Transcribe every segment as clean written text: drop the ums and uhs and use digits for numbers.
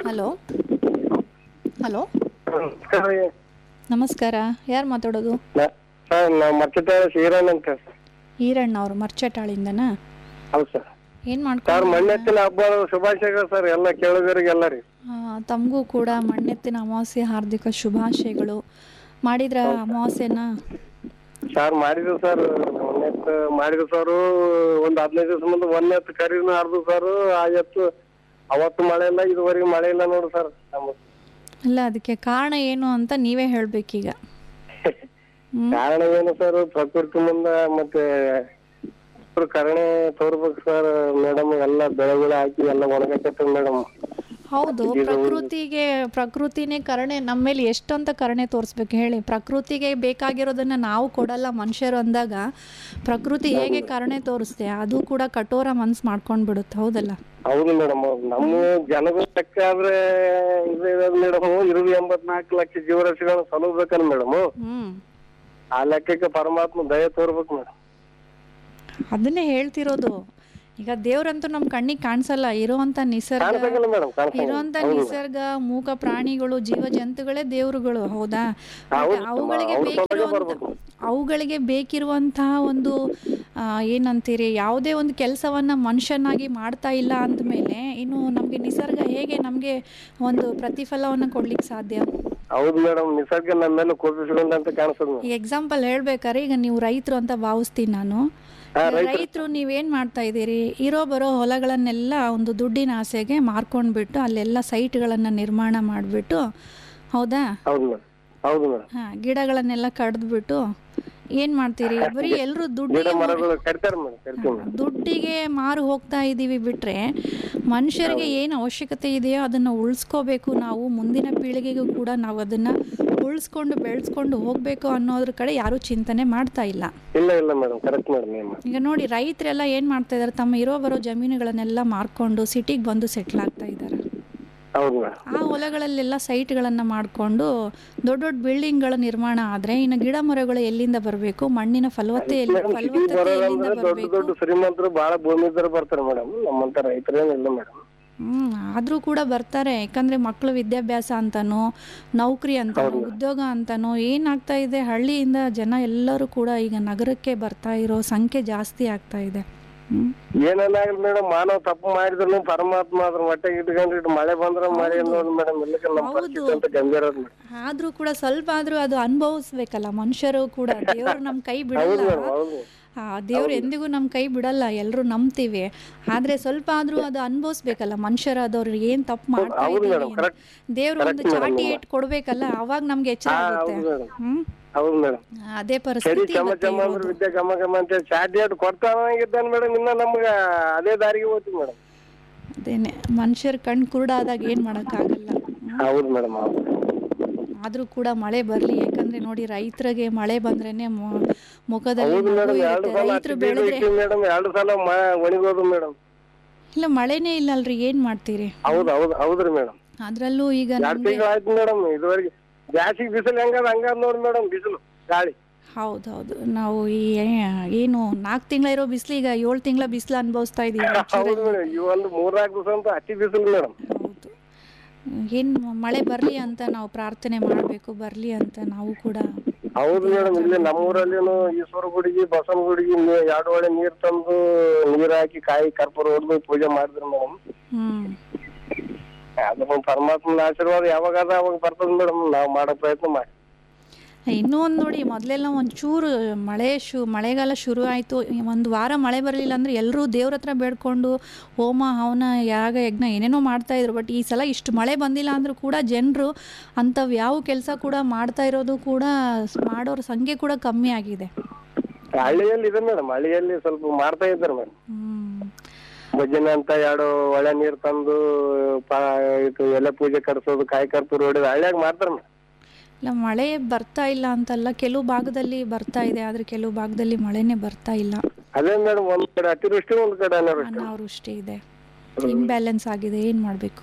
Hello hello ನಮಸ್ಕಾರ ರೀ. ನಮಸ್ಕಾರ, ಯಾರು ಮಾತಾಡೋದು? ಸರ್ ನಾವು ಮರ್ಚಿತ ಶ್ರೀರಾಮ್ ಅಂತ ಸರ್. ಈರಣ್ಣ ಅವರು ಮರ್ಚಟಾಳಿಂದನಾ? ಹೌದು ಸರ್. ಏನು ಸರ್ ಮಾಡ್ಕೊಂಡು ಮಣ್ಣೆತ್ತಿನ ಹಬ್ಬ ಶುಭಾಶಯಗಳು ಸರ್ ಎಲ್ಲ ಕೇಳುಗರಿಗೆಲ್ಲ ರೀ. ತಮಗೂ ಕೂಡ ಮಣ್ಣೆತ್ತಿನ ಅಮಾವಾಸ್ಯೆ ಹಾರ್ದಿಕ ಶುಭಾಶಯಗಳು. ಮಾಡಿದ್ರ ಅಮಾವಾಸ್ಯೆನ? ಸರ್ ಮಾಡಿದ್ರು ಸರ್, ಮೊನ್ನೆತ್ತು ಮಾಡಿದ್ರು ಸರ್. ಒಂದು 15 ದಿವಸ ಮುಂದೆ ಒಂದೆತ್ತು ಕರಿನ ಹರಿದು ಸರ್. ಆ ಎತ್ತು ಅವತ್ತು ಮಳೆ ಇಲ್ಲ, ಇದುವರೆಗೆ ಮಳೆ ಇಲ್ಲ ನೋಡಿ ಸರ್. ಅಲ್ಲ, ಅದಕ್ಕೆ ಕಾರಣ ಏನು ಅಂತ ನೀವೇ ಹೇಳ್ಬೇಕೀಗ. ಕಾರಣ ಏನು ಸರ್, ಪ್ರಕೃತಿ ಮುಂದ ಮತ್ತೆ ಕರುಣೆ ತೋರ್ಬೇಕು ಸರ್ ಮೇಡಮ್. ಎಲ್ಲ ಬೆಳೆಗಳು ಹಾಕಿ ಎಲ್ಲ ಒಣಗಕತ್ತದ ಮೇಡಮ್. ಹೌದು, ಪ್ರಕೃತಿನೇ ಕರುಣೆ ನಮ್ಮ ಮೇಲೆ ಎಷ್ಟು ಅಂತ ಕರುಣೆ ತೋರಿಸ್ಬೇಕು ಹೇಳಿ. ಪ್ರಕೃತಿಗೆ ಬೇಕಾಗಿರೋದನ್ನ ನಾವು ಕೊಡಲ್ಲ ಮನುಷ್ಯರು ಅಂದಾಗ ಪ್ರಕೃತಿ ಹೇಗೆ ಕರುಣೆ ತೋರಿಸ್ತೆ? ಅದು ಕೂಡ ಕಠೋರ ಮನ್ಸು ಮಾಡ್ಕೊಂಡ್ ಬಿಡುತ್ತೆ, ಹೌದಲ್ಲ? ಹೌದು ಮೇಡಮ್. ನಮ್ಮ ಜನಗಳ ಲೆಕ್ಕ ಆದ್ರೆ ಮೇಡಮ್ 84 ಲಕ್ಷ ಜೀವರಾಶಿಗಳನ್ನ ಸಲುಬೇಕಲ್ಲ ಮೇಡಮ್. ಆ ಲೆಕ್ಕಕ್ಕೆ ಪರಮಾತ್ಮ ದಯ ತೋರ್ಬೇಕು ಮೇಡಮ್. ಅದನ್ನೇ ಹೇಳ್ತಿರೋದು. ಈಗ ದೇವ್ರಂತೂ ನಮ್ ಕಣ್ಣಿಗೆ ಕಾಣಿಸಲ್ಲ. ಇರುವಂತ ನಿಸರ್ಗ ಮೂಕ ಪ್ರಾಣಿಗಳು ಜೀವ ಜಂತುಗಳೇ ದೇವ್ರುಗಳು, ಹೌದಾ? ಅವುಗಳಿಗೆ ಬೇಕಿರುವಂತಹ ಒಂದು ಏನಂತೀರಿ, ಯಾವುದೇ ಒಂದು ಕೆಲಸವನ್ನ ಮನುಷ್ಯನಾಗಿ ಮಾಡ್ತಾ ಇಲ್ಲ ಅಂದ್ಮೇಲೆ ಇನ್ನು ನಮ್ಗೆ ನಿಸರ್ಗ ಹೇಗೆ ನಮ್ಗೆ ಒಂದು ಪ್ರತಿಫಲವನ್ನ ಕೊಡ್ಲಿಕ್ಕೆ ಸಾಧ್ಯ? ಹೌದು ಮೇಡಮ್, ನಿಸರ್ಗ ನಮ್ಮ ಮೇಲೆ ಕೋಪಿಸಿಕೊಂಡಂತ ಕಾಣಿಸ್ತದೆ. ಎಕ್ಸಾಂಪಲ್ ಹೇಳ್ಬೇಕಾರೆ, ಈಗ ನೀವು ರೈತರು ಅಂತ ಭಾವಿಸ್ತೀನಿ ನಾನು. ರೈತರು ನೀವೇನ್ ಮಾಡ್ತಾ ಇದ್ದೀರಿ? ಇರೋ ಬರೋ ಹೊಲಗಳನ್ನೆಲ್ಲ ಒಂದು ದುಡ್ಡಿನ ಆಸೆಗೆ ಮಾರ್ಕೊಂಡ್ಬಿಟ್ಟು ಅಲ್ಲೆಲ್ಲ ಸೈಟ್ಗಳನ್ನ ನಿರ್ಮಾಣ ಮಾಡಿಬಿಟ್ಟು, ಹೌದಾ? ಗಿಡಗಳನ್ನೆಲ್ಲ ಕಡ್ದ್ಬಿಟ್ಟು ಏನ್ ಮಾಡ್ತೀರಿ? ಬರೀ ಎಲ್ರು ದುಡ್ಡಿಗೆ ಮಾರು ಹೋಗ್ತಾ ಇದೀವಿ ಬಿಟ್ರೆ ಮನುಷ್ಯರಿಗೆ ಏನು ಅವಶ್ಯಕತೆ ಇದೆಯೋ ಅದನ್ನ ಉಳಿಸ್ಕೋಬೇಕು ನಾವು. ಮುಂದಿನ ಪೀಳಿಗೆಗೂ ಕೂಡ ನಾವು ಅದನ್ನ ಉಳಿಸ್ಕೊಂಡು ಬೆಳೆಸ್ಕೊಂಡು ಹೋಗ್ಬೇಕು ಅನ್ನೋದ್ರ ಕಡೆ ಯಾರು ಚಿಂತನೆ ಮಾಡ್ತಾ ಇಲ್ಲ. ಈಗ ನೋಡಿ, ರೈತರೆಲ್ಲ ಏನ್ ಮಾಡ್ತಾ ಇದಾರೆ, ತಮ್ಮ ಇರೋ ಬರೋ ಜಮೀನುಗಳನ್ನೆಲ್ಲ ಮಾರ್ಕೊಂಡು ಸಿಟಿಗೆ ಬಂದು ಸೆಟ್ಲ್ ಆಗ್ತಾ ಇದ್ದಾರೆ. ಆ ಹೊಲಗಳಲ್ಲೆಲ್ಲ ಸೈಟ್ಗಳನ್ನ ಮಾಡ್ಕೊಂಡು ದೊಡ್ಡ ದೊಡ್ಡ ಬಿಲ್ಡಿಂಗ್ಗಳ ನಿರ್ಮಾಣ ಆದ್ರೆ ಇನ್ನು ಗಿಡ ಮರಗಳು ಎಲ್ಲಿಂದ ಬರಬೇಕು? ಮಣ್ಣಿನ ಫಲವತ್ತತೆ ಎಲ್ಲಿಂದ ಬರಬೇಕು? ಶ್ರೀಮಂತರು ಬಹಳ ಭೂಮಿದರು ಬರ್ತಾರೆ ಮೇಡಮ್, ನಮ್ಮಂತ ರೈತರೇನಿಲ್ಲ ಮೇಡಮ್. ಆದ್ರೂ ಕೂಡ ಬರ್ತಾರೆ. ಯಾಕಂದ್ರೆ ಮಕ್ಕಳು ವಿದ್ಯಾಭ್ಯಾಸ ಅಂತಾನೋ, ನೌಕರಿ ಅಂತಾನೋ, ಉದ್ಯೋಗ ಅಂತಾನೋ ಏನಾಗ್ತಾ ಇದೆ, ಹಳ್ಳಿಯಿಂದ ಜನ ಎಲ್ಲರೂ ಕೂಡ ಈಗ ನಗರಕ್ಕೆ ಬರ್ತಾ ಇರೋ ಸಂಖ್ಯೆ ಜಾಸ್ತಿ ಆಗ್ತಾ ಇದೆ. ಏನಾಗಲ್ಲ ಮೇಡಮ್, ಮಾನವ ತಪ್ಪು ಮಾಡಿದ್ರು ಪರಮಾತ್ಮ ಅದ್ರ ಹೊಟ್ಟೆಗೆ ಇಟ್ಕೊಂಡ್ರೆ ಮಳೆ ಬಂದ್ರ ಮಳೆ ನೋಡಿ ಮೇಡಮ್. ಗಂಭೀರ ಆದ್ರೂ ಕೂಡ ಸ್ವಲ್ಪ ಆದ್ರೂ ಅದು ಅನುಭವಿಸ್ಬೇಕಲ್ಲ ಮನುಷ್ಯರು ಕೂಡ. ದೇವ್ರು ನಮ್ ಕೈ ಬಿಡಲ್ಲ, ದೇವ್ರು ಎಂದಿಗೂ ನಮ್ ಕೈ ಬಿಡಲ್ಲ, ಎಲ್ರು ನಂಬ್ತೀವಿ. ಆದ್ರೆ ಸ್ವಲ್ಪ ಆದ್ರೂ ಅದು ಅನುಭವಿಸ್ಬೇಕಲ್ಲ ಮನುಷ್ಯರಾದವ್ರು. ಏನ್ ತಪ್ಪು ಮಾಡ್ತಾ ಇದೀವಿ, ದೇವ್ರು ಒಂದು ಚಾಟಿ ಏಟ್ ಕೊಡ್ಬೇಕಲ್ಲ, ಅವಾಗ ನಮ್ಗೆ ಎಚ್ಚರ ಆಗುತ್ತೆ. ಹೌದು ಮೇಡಮ್, ಅದೇ ಪರಿಸ್ಥಿತಿ. ಅದೇನೆ, ಮನುಷ್ಯರ ಕಣ್ ಕುರುಡಾದಾಗ ಏನ್ ಮಾಡಕ್ ಆಗಲ್ಲ. ಆದ್ರೂ ಕೂಡ ಮಳೆ ಬರ್ಲಿ. ಯಾಕಂದ್ರೆ ನೋಡಿ, ರೈತರಿಗೆ ಮಳೆ ಬಂದ್ರೇನೆ ಮುಖದಲ್ಲಿ ರೈತರು ಬೆಳೆದ್ರೆ. ಇಲ್ಲ, ಮಳೆನೇ ಇಲ್ಲ ಅಲ್ರಿ, ಏನ್ ಮಾಡ್ತೀರಿ? ಅದ್ರಲ್ಲೂ ಈಗ ಜಾಸ್ತಿ ಬಿಸಿಲು ಹೆಂಗದ ನೋಡಿ ಮೇಡಮ್, ಬಿಸಿಲು ಗಾಳಿ. ಹೌದೌದು, ನಾವು ಈ ಏನು 4 ತಿಂಗಳ ಇರೋ ಬಿಸಿಲು ಈಗ 7 ತಿಂಗಳ ಬಿಸಿಲು ಅನುಭವಿಸ್ತಾ ಇದೀವಿ. ಒಂದು 3-4 ದಿವಸ ಅಂತ ಅತಿ ಬಿಸಿಲು ಮೇಡಮ್. ಹೌದು, ಏನ್ ಮಳೆ ಬರ್ಲಿ ಅಂತ ನಾವು ಪ್ರಾರ್ಥನೆ ಮಾಡ್ಬೇಕು, ಬರ್ಲಿ ಅಂತ ನಾವು ಕೂಡ. ಹೌದು ಮೇಡಮ್, ಇಲ್ಲಿ ನಮ್ಮೂರಲ್ಲಿ ಈಶ್ವರ ಗುಡಿಗೆ ಬಸವನ ಗುಡಿಗೆ 2 ಹೊಳೆ ನೀರ್ ತಂದು ನೀರ್ ಹಾಕಿ ಕಾಯಿ ಕರ್ಪೂರ ಹೊಡೆದು ಪೂಜೆ ಮಾಡಿದ್ರು ಮೇಡಮ್. ಅದು ಪರಮಾತ್ಮನ ಆಶೀರ್ವಾದ ಯಾವಾಗಾದ ಅವಾಗ ಬರ್ತದ ಮೇಡಮ್, ನಾವು ಮಾಡೋ ಪ್ರಯತ್ನ ಮಾಡಿ. ಇನ್ನೂ ಒಂದು ನೋಡಿ, ಮೊದಲೆಲ್ಲ ಒಂಚೂರು ಮಳೆಗಾಲ ಶುರು ಆಯಿತು, 1 ವಾರ ಮಳೆ ಬರಲಿಲ್ಲ ಅಂದರೆ ಎಲ್ಲರೂ ದೇವ್ರ ಹತ್ರ ಬೇಡ್ಕೊಂಡು ಹೋಮ ಹವನ ಯಾಗ ಯಜ್ಞ ಏನೇನೋ ಮಾಡ್ತಾಯಿದ್ರು. ಬಟ್ ಈ ಸಲ ಇಷ್ಟು ಮಳೆ ಬಂದಿಲ್ಲ ಅಂದರೂ ಕೂಡ ಜನರು ಅಂಥವು ಯಾವ ಕೆಲಸ ಕೂಡ ಮಾಡ್ತಾ ಇರೋದು ಕೂಡ, ಮಾಡೋರ ಸಂಖ್ಯೆ ಕೂಡ ಕಮ್ಮಿ ಆಗಿದೆ. ಹಳ್ಳಿಯಲ್ಲಿ ಇದೆ ಮೇಡಮ್, ಹಳ್ಳಿಯಲ್ಲಿ ಸ್ವಲ್ಪ ಮಾಡ್ತಾ ಇದ್ದಾರೆ ಮೇಡಮ್. ಭಜನೆ ಅಂತ 2 ಒಳ್ಳೆ ನೀರ್ ತಂದು ಎಲೆ ಪೂಜೆ ಕಟ್ಸೋದು, ಕಾಯಿ ಕರ್ಪೂರ ಹೊಡೆದು ಹಳ್ಳಿಯಾಗ ಮಾಡ್ತಾರ ಮೇಡಮ್. ಇಲ್ಲ, ಮಳೆ ಬರ್ತಾ ಇಲ್ಲ ಅಂತಲ್ಲ, ಕೆಲವು ಭಾಗದಲ್ಲಿ ಬರ್ತಾ ಇದೆ, ಆದ್ರೆ ಕೆಲವು ಭಾಗದಲ್ಲಿ ಮಳೆನೇ ಬರ್ತಾ ಇಲ್ಲ. ಅದೇ ಮೇಡಮ್, ಒಂದ್ ಕಡೆ ಅತಿವೃಷ್ಟಿ, ಒಂದ್ ಕಡೆ ಅನಾವೃಷ್ಟಿ ಇದೆ. ಇಂಬ್ಯಾಲೆನ್ಸ್ ಆಗಿದೆ, ಏನ್ ಮಾಡ್ಬೇಕು?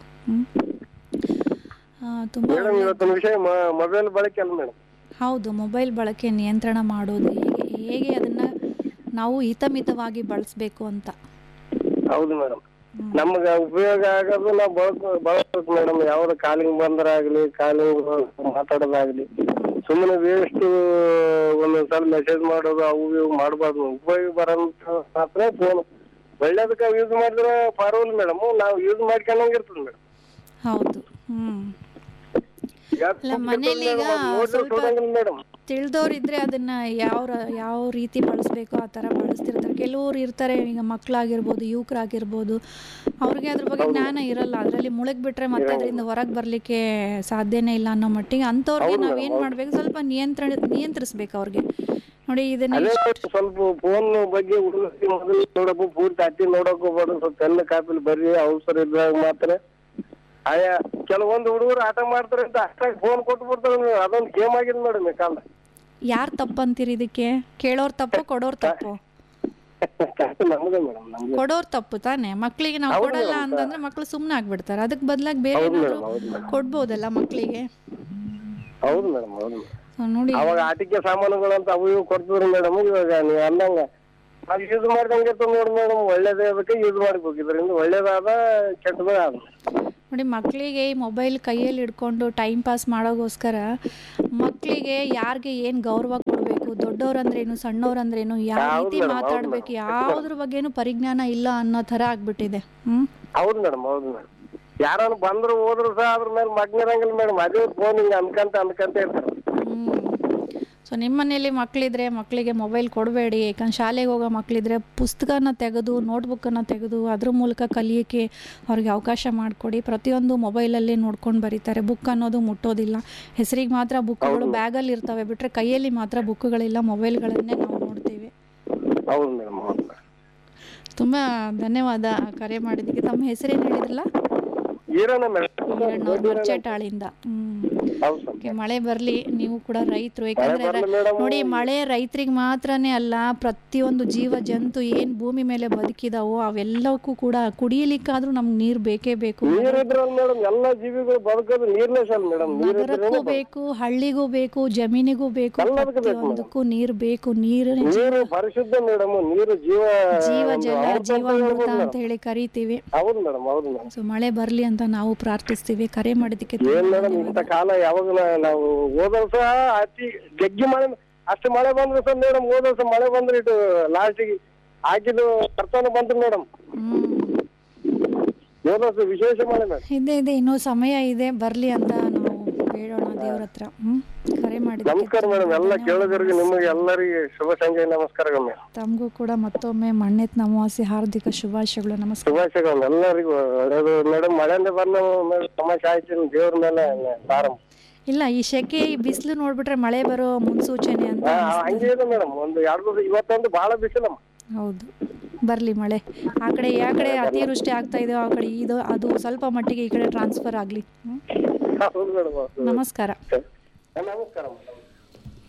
ತುಂಬಾ ವಿಷಯ ಮೊಬೈಲ್ ಬಳಕೆ ಅಲ್ಲ ಮೇಡಮ್. ಹೌದು, ಮೊಬೈಲ್ ಬಳಕೆ ನಿಯಂತ್ರಣ ಮಾಡೋದು ಹೇಗೆ ಅದನ್ನ ನಾವು ಹಿತಮಿತವಾಗಿ ಬಳಸಬೇಕು ಅಂತ. ಹೌದು ಮೇಡಮ್. ನಮ್ಗ ಉಪಯೋಗ ಆಗೋದು ನಾವು ಬಳಸ್ಬೇಕು ಮೇಡಮ್. ಯಾವ್ದು ಕಾಲಿಂಗ್ ಬಂದರಾಗ್ಲಿ, ಕಾಲಿಂಗ್ ಮಾತಾಡೋದಾಗ್ಲಿ, ಸುಮ್ಮನೆ ವೇಸ್ಟ್ ಒಂದೊಂದ್ಸಲ ಮೆಸೇಜ್ ಮಾಡೋದು ಅವು ಇವು ಮಾಡಬಾರ್ದು. ಉಪಯೋಗ ಬರೋಂತ ಮಾತ್ರ ಫೋನ್ ಒಳ್ಳೇದಕ್ಕೆ ಯೂಸ್ ಮಾಡಿದ್ರೆ ಪರವಾಗಿಲ್ಲ ಮೇಡಮ್. ನಾವು ಯೂಸ್ ಮಾಡ್ಕೊಂಡಂಗೆ ಇರ್ತದೆ ಮೇಡಮ್. ಹೌದು. ಅಲ್ಲ, ಮನೇಲಿ ಈಗ ಸ್ವಲ್ಪ ಮೇಡಮ್ ತಿಳಿದವ್ರಿದ್ರೆ ಅದನ್ನ ಯಾವ ರೀತಿ ಬಳಸಬೇಕು ಆ ಥರ ಬಳಸ್ತಿರ್ತಾರೆ. ಕೆಲವರು ಇರ್ತಾರೆ, ಈಗ ಮಕ್ಕಳಾಗಿರ್ಬೋದು, ಯುವಕರಾಗಿರ್ಬೋದು, ಅವ್ರಿಗೆ ಅದ್ರ ಬಗ್ಗೆ ಜ್ಞಾನ ಇರಲ್ಲ. ಅದರಲ್ಲಿ ಮುಳುಗ್ಬಿಟ್ರೆ ಮತ್ತೆ ಅದರಿಂದ ಹೊರಗೆ ಬರಲಿಕ್ಕೆ ಸಾಧ್ಯನೇ ಇಲ್ಲ ಅನ್ನೋ ಮಟ್ಟಿಗೆ ಅಂಥವ್ರಿಗೆ ನಾವೇನು ಮಾಡಬೇಕು, ಸ್ವಲ್ಪ ನಿಯಂತ್ರಿಸ್ಬೇಕು ಅವ್ರಿಗೆ. ನೋಡಿ, ಇದನ್ನ ಸ್ವಲ್ಪ ಫೋನ್ ಬಗ್ಗೆ ಮೊದಲು ನೋಡಬೇಕು, ಪೂರ್ತಿ ಹತ್ತಿ ನೋಡಕ್ ಹೋಗ್ಬಾರ್ದು. ಸ್ವಲ್ಪ ಎಲ್ಲ ಕಾಪಿಲಿ ಬರ್ರಿ, ಅವಸರ ಇದ್ದಾಗ ಮಾತ್ರ. ಆಯಾ ಕೆಲವೊಂದು ಹುಡುಗರು ಆಟ ಮಾಡ್ತಾರೆ ಅಂತ ಅಷ್ಟಾಗಿ ಫೋನ್ ಕೊಟ್ಟು ಬಿಡ್ತಾರೆ. ಅದೊಂದು ಗೇಮ್ ಆಗಿದೆ ಮೇಡಮ್ ಈ ಕಾಲ. ಯಾರು ತಪ್ಪಂತೀರಿ ಇದಕ್ಕೆ? ಕೇಳೋರ್ ತಪ್ಪು, ಕೊಡೋರ್ ತಪ್ಪು? ನಮ್ಗೆ ಮೇಡಮ್, ನಮ್ಗೆ ಕೊಡೋರ್ ತಪ್ಪು ತಾನೆ. ಮಕ್ಕಳಿಗೆ ನಾವು ಕೊಡಲ್ಲ ಅಂತಂದ್ರೆ ಮಕ್ಕಳು ಸುಮ್ಮನೆ ಆಗ್ಬಿಡ್ತಾರೆ. ಅದಕ್ಕೆ ಬದಲಾಗಿ ಬೇರೆ ಏನಾದ್ರು ಕೊಡ್ಬೋದಲ್ಲ ಮಕ್ಕಳಿಗೆ. ಹೌದು ಮೇಡಮ್, ಹೌದು. ನೋಡಿ, ಅವಾಗ ಆಟಿಕೆ ಸಾಮಾನುಗಳು ಅಂತ ಅವು ಇವು ಕೊಡ್ತಿದ್ರು ಮೇಡಮ್. ಇವಾಗ ನೀವು ಅಂದಂಗ ಅದು ಯೂಸ್ ಮಾಡ್ದಂಗೆ ಇರ್ತದೆ ನೋಡಿ ಮೇಡಮ್. ಒಳ್ಳೇದೇ ಅದಕ್ಕೆ ಯೂಸ್ ಮಾಡ್ಬೇಕು. ಇದರಿಂದ ಒಳ್ಳೇದಾದ ಕೆಟ್ಟದೇ ಆದ. ನೋಡಿ, ಮಕ್ಕಳಿಗೆ ಈ ಮೊಬೈಲ್ ಕೈಯಲ್ಲಿ ಹಿಡ್ಕೊಂಡು ಟೈಮ್ ಪಾಸ್ ಮಾಡೋಗೋಸ್ಕರ ಮಕ್ಕಳಿಗೆ ಯಾರಿಗೆ ಏನು ಗೌರವ ಕೊಡಬೇಕು, ದೊಡ್ಡವ್ರಂದ್ರೇನು, ಸಣ್ಣವ್ರಂದ್ರೇನು, ಯಾವ ರೀತಿ ಮಾತಾಡ್ಬೇಕು, ಯಾವುದ್ರ ಬಗ್ಗೆನೂ ಪರಿಜ್ಞಾನ ಇಲ್ಲ ಅನ್ನೋ ಥರ ಆಗ್ಬಿಟ್ಟಿದೆ. ಹೌದು ಮೇಡಮ್, ಹೌದು ಮೇಡಮ್. ಯಾರು ಬಂದ್ರು ಹೋದ್ರು ಸಹ ಅದ್ರ ಮೇಲೆ ಮಗ್ನಿರಂಗಿಲ್ಲ ಮೇಡಮ್. ಅದೇ ಫೋನ್ ಹಿಂಗೆ ಅನ್ಕಂತ ಇರ್ತಾರೆ. ಸೊ ನಿಮ್ಮ ಮನೇಲಿ ಮಕ್ಕಳಿದ್ರೆ ಮಕ್ಕಳಿಗೆ ಮೊಬೈಲ್ ಕೊಡಬೇಡಿ. ಯಾಕಂದ್ರೆ ಶಾಲೆಗೆ ಹೋಗೋ ಮಕ್ಕಳಿದ್ರೆ ಪುಸ್ತಕನ ತೆಗೆದು, ನೋಟ್ಬುಕ್ಕನ್ನು ತೆಗೆದು ಅದ್ರ ಮೂಲಕ ಕಲಿಯೋಕ್ಕೆ ಅವ್ರಿಗೆ ಅವಕಾಶ ಮಾಡಿಕೊಡಿ. ಪ್ರತಿಯೊಂದು ಮೊಬೈಲಲ್ಲೇ ನೋಡ್ಕೊಂಡು ಬರೀತಾರೆ. ಬುಕ್ ಅನ್ನೋದು ಮುಟ್ಟೋದಿಲ್ಲ. ಹೆಸರಿಗೆ ಮಾತ್ರ ಬುಕ್ಗಳು ಬ್ಯಾಗಲ್ಲಿ ಇರ್ತವೆ, ಬಿಟ್ಟರೆ ಕೈಯಲ್ಲಿ ಮಾತ್ರ ಬುಕ್ಗಳಿಲ್ಲ, ಮೊಬೈಲ್ಗಳನ್ನೇ ನಾವು ನೋಡ್ತೀವಿ. ತುಂಬ ಧನ್ಯವಾದ ಕರೆ ಮಾಡಿದ್ದಕ್ಕೆ. ತಮ್ಮ ಹೆಸರೇನು ಹೇಳಿದ್ರಲ್ಲ? ಈರಣ್ಣವ್ರು, ಮರ್ಚೆಟಾಳಿಂದ. ಮಳೆ ಬರಲಿ. ನೀವು ಕೂಡ ರೈತರು. ಯಾಕಂದ್ರೆ ನೋಡಿ, ಮಳೆ ರೈತರಿಗೆ ಮಾತ್ರನೇ ಅಲ್ಲ, ಪ್ರತಿಯೊಂದು ಜೀವ ಜಂತು ಏನು ಭೂಮಿ ಮೇಲೆ ಬದುಕಿದಾವೋ ಅವೆಲ್ಲಕ್ಕೂ ಕೂಡ ಕುಡಿಯಲಿಕ್ಕಾದ್ರೂ ನಮ್ಗೆ ನೀರು ಬೇಕೇ ಬೇಕು. ನಗರಕ್ಕೂ ಬೇಕು, ಹಳ್ಳಿಗೂ ಬೇಕು, ಜಮೀನಿಗೂ ಬೇಕು, ಪ್ರತಿಯೊಂದಕ್ಕೂ ನೀರು ಬೇಕು. ನೀರು ಜೀವ ಜಲ, ಜೀವಾಮೃತ ಅಂತ ಹೇಳಿ ಕರಿತೀವಿ. ಸೊ ಮಳೆ ಬರ್ಲಿ ಅಂತ ನಾವು ಪ್ರಾರ್ಥಿಸ್ತೀವಿ. ಕರೆ ಮಾಡಿದ್ದಕ್ಕೆ ಕಾಲ ಯಾವಾಗ ನಾವು ಹೋದರ್ಸ ಅತಿ ಜಗ್ಗಿ ಮಳೆ, ಅಷ್ಟು ಮಳೆ ಬಂದ್ರೆ ಸರ್ ಮೇಡಮ್, ಹೋದರ್ಸ ಮಳೆ ಬಂದ್ರೆ ಇಟ್ಟು ಲಾಸ್ಟಿಗೆ ಹಾಕಿದ್ದು ಬರ್ತಾನೆ ಬಂತು ಮೇಡಮ್. ಹೋದರ್ಸ ವಿಶೇಷ ಮಳೆ ಮೇಡಮ್. ಇದೆ ಇನ್ನೂ ಸಮಯ ಇದೆ, ಬರ್ಲಿ ಅಂತ ನಾವು ಬೇಡೋಣ ದೇವ್ರ ಹತ್ರ. ಕರೆ ಮಾಡಿ ನಮಸ್ಕಾರ ಮೇಡಮ್. ಎಲ್ಲ ಕೇಳೋದರಿಗೆ ನಿಮಗೆ ಎಲ್ಲರಿಗೆ ಶುಭ ಸಂಜೆ ನಮಸ್ಕಾರಗಳು ಮೇಡಮ್. ತಮಗೂ ಕೂಡ ಮತ್ತೊಮ್ಮೆ ಮಣ್ಣೆತ್ ಅಮಾವಾಸ್ಯೆ ಹಾರ್ದಿಕ ಶುಭಾಶಯಗಳು. ನಮಸ್ಕಾರ. ಶುಭಾಶಯಗಳು ಎಲ್ಲರಿಗೂ ಒಳ್ಳೆಯದು ಮೇಡಮ್. ಮಳೆಯಿಂದ ಬಂದ ಸಮಸ್ಯೆ ಆಯ್ತು ದೇವ್ರ ಮೇಲೆ ಪ್ರಾರಂಭ ಇಲ್ಲ. ಈ ಶೆಕೆ, ಈ ಬಿಸಿಲು ನೋಡ್ಬಿಟ್ರೆ ಮಳೆ ಬರೋ ಮುನ್ಸೂಚನೆ ಅಂತ ಹಂಗೆ ಇದೆ ಮೇಡಮ್. ಒಂದು 2 ದಿವಸ ಇವತ್ತೊಂದು ಬಹಳ ಬಿಸಿಲಮ್ಮ. ಹೌದು, ಬರ್ಲಿ ಮಳೆ. ಆ ಕಡೆ ಯಾವ ಕಡೆ ಅತಿವೃಷ್ಟಿ ಆಗ್ತಾ ಇದೆಯೋ ಆ ಕಡೆ ಅದು ಸ್ವಲ್ಪ ಮಟ್ಟಿಗೆ ಈ ಕಡೆ ಟ್ರಾನ್ಸ್ಫರ್ ಆಗ್ಲಿ. ಹೌದು ಮೇಡಮ್. ನಮಸ್ಕಾರ. ನಮಸ್ಕಾರ.